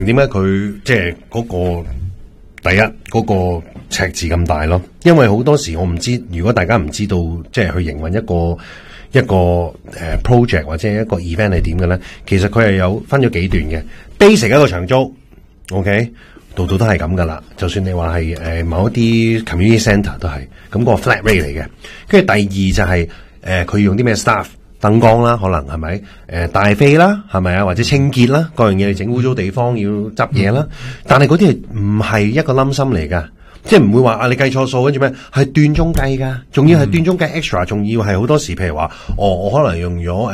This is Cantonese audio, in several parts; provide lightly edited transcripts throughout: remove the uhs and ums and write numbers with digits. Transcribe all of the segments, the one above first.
點解佢即係嗰個第一嗰個赤字咁大咯？因為好多時我唔知，如果大家唔知道即係去營運一個project 或者一個 event 係點嘅咧，其實佢係有分咗幾段嘅。basic 一個長租 ，OK， 度都係咁噶啦。就算你話係某一啲 community centre 都係咁，個 flat rate 嚟嘅。跟住第二就係佢用啲咩 staff。燈光啦，可能係咪？大費啦，係咪啊？或者清潔啦，各樣嘢你整污糟地方要執嘢啦。但係嗰啲係唔係一個冧心嚟㗎？即係唔會話啊你計錯數跟住咩？係段中計㗎，仲要係段中計 extra， 仲要係好多時，譬如話我可能用咗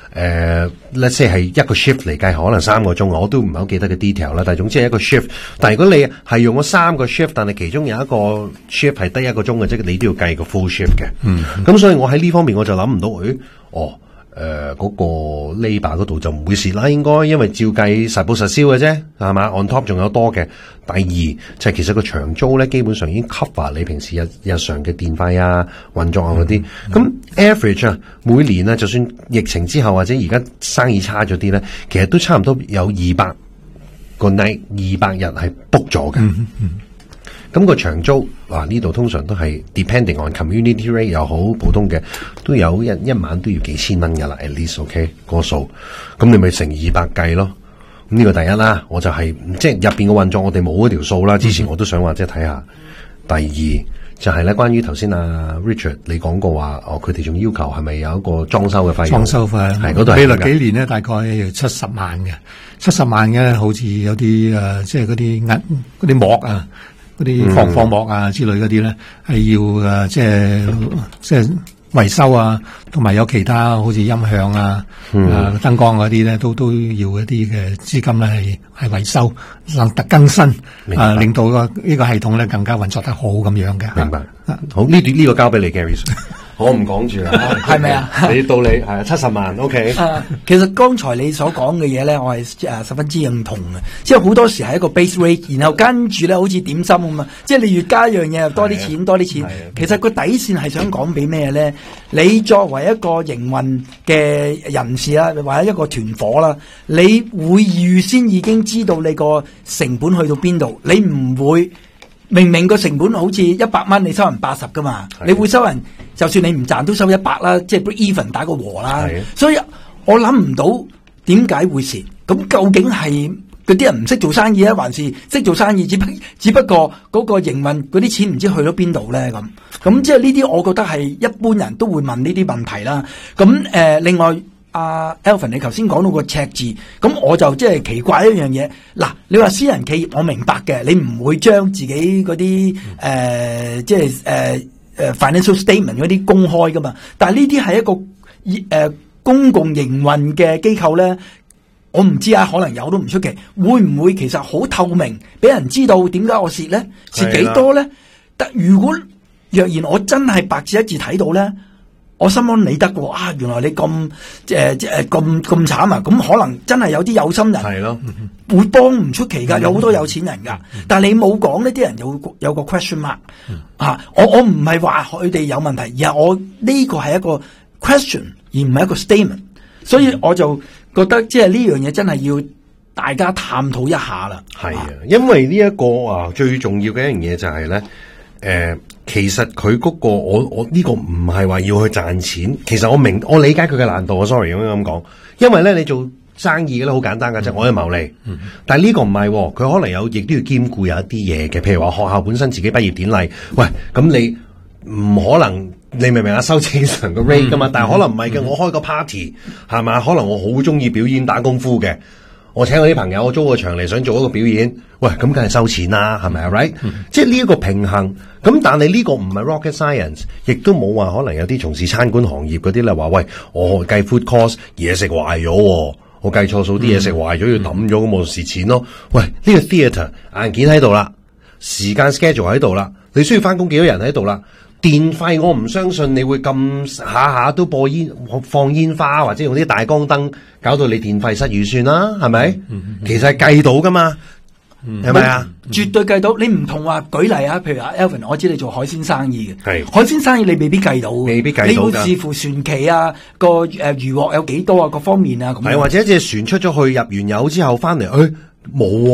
let's say 係一個 shift 嚟計，可能3個鐘，我都唔係好記得嘅 detail 啦。但係總之係一個 shift。但係如果你係用咗3個 shift， 但係其中有一個 shift 係得1個鐘嘅，即係你都要計個 full shift 嘅。咁所以我喺呢方面我就諗唔到，嗰個 labor 嗰度就唔會蝕啦，應該，因為照計實報實銷嘅啫，係嘛 ？on top 仲有多嘅。第二就係其實個長租咧，基本上已經 cover 你平時日常嘅電費啊、運作啊嗰啲。咁 average 啊，每年啊，就算疫情之後或者而家生意差咗啲咧，其實都差唔多有200個 night 200日係 book 咗嘅。咁個長租呢度通常都係 depending on community rate 又好，普通嘅都有一晚都要幾千蚊噶啦 at least OK 個數，咁你咪乘200計咯。咁呢個第一啦，我就係即係入邊嘅運作我哋冇嗰條數啦。之前我都想話即係睇下。第二就係咧，關於頭先Richard 你講過話，佢哋仲要求係咪有一個裝修嘅費用？裝修費係嗰度未來幾年咧，大概要70萬嘅，70萬嘅好似有啲即係嗰啲膜啊。嗰啲防膜啊之類嗰啲咧，係要即係維修啊，同埋有其他好似音響啊、燈光嗰啲咧，都要一啲嘅資金咧係維修、更新令到呢個系統咧更加運作得好咁樣嘅。明白。好，呢個交俾你 Gary。我唔講住啦， 係咪啊？ 你到你係70萬 ，OK。 其實剛才你所講嘅嘢咧，我係十分之認同嘅。即係好多時係一個 base rate， 然後跟住咧好似點心咁啊！即係你越加一樣嘢，多啲錢，多啲錢。其實個底線係想講俾咩咧？你作為一個營運嘅人士啦，或者一個團伙啦，你會預先已經知道你個成本去到邊度，你唔會。明明個成本好似100蚊，你收人80噶嘛？你會收人，就算你唔賺都收100啦，即係 break even 打個和啦。所以我諗唔到點解會蝕。咁究竟係嗰啲人唔識做生意啊，還是識做生意？只不過嗰個營運嗰啲錢唔知去咗邊度咧？咁即係呢啲，我覺得係一般人都會問呢啲問題啦。咁另外。Alvin 你頭先講到個赤字，咁我就即係奇怪一樣嘢。嗱，你話私人企業我明白嘅，你唔會將自己嗰啲即係financial statement 嗰啲公開噶嘛。但係呢啲係一個公共營運嘅機構咧，我唔知啊，可能有都唔出奇。會唔會其實好透明，俾人知道點解我蝕咧？蝕幾多咧？但若然我真係白紙一字睇到咧。我心安理得喎，原來你咁咁慘啊！咁可能真係有啲有心人係咯，會幫唔出奇㗎，有好多有錢人㗎。但係你冇講呢啲人有個 question mark 我唔係話佢哋有問題，而係我呢個係一個 question 而唔係一個 statement，所以我就覺得即係呢樣嘢真係要大家探討一下啦。係啊， 因為呢一個最重要嘅一樣嘢就係咧其實佢嗰個我呢個唔係話要去賺錢，其實我理解佢嘅難度啊 ，sorry 咁講，因為咧你做生意嘅咧好簡單㗎啫，我要牟利，但係呢個唔係，佢可能亦都要兼顧有一啲嘢嘅，譬如話學校本身自己畢業典禮，喂，咁你唔可能你明唔明啊？收正常嘅 rate 噶嘛，但係可能唔係嘅，我開個 party 係嘛，可能我好中意表演打功夫嘅。我請我啲朋友，我租個場嚟想做一個表演，喂，咁梗係收錢啦，係咪啊 ？Right，即係呢一個平衡。咁但係呢個唔係 rocket science， 亦都冇話可能有啲從事餐館行業嗰啲咧話，喂，我計 food cost 嘢食壞咗，我計錯數啲嘢食壞咗要抌咗，咁我蝕錢咯。喂，呢個 theatre 硬件喺度啦，時間 schedule 喺度啦，你需要翻工幾多人喺度啦？電費我唔相信你會咁下下都放煙花或者用啲大光燈搞到你電費失預算啦，係咪？其實係計到噶嘛，係咪啊？絕對計到。你唔同話舉例啊，譬如阿 Alvin， 我知你做海鮮生意嘅，海鮮生意你未必計到，未必計到。你要視乎船期啊，個漁獲有幾多啊，各方面啊咁。係或者隻船出咗去入完油之後翻嚟，冇。